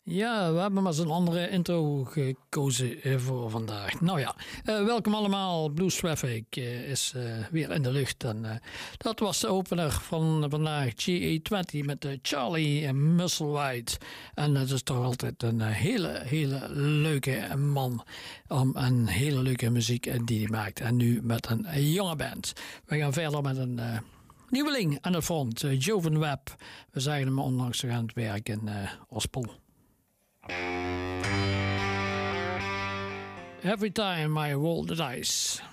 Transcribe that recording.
Ja, we hebben maar eens een andere intro gekozen voor vandaag. Nou ja, welkom allemaal. Blues Traffic is weer in de lucht. En dat was de opener van vandaag, GA20 met Charlie Musselwhite. En dat is toch altijd een hele leuke man. Een hele leuke muziek die hij maakt. En nu met een jonge band. We gaan verder met een nieuweling aan de front, Joven Webb. We zagen hem onlangs aan het werk in Ospel. Every time I roll the dice.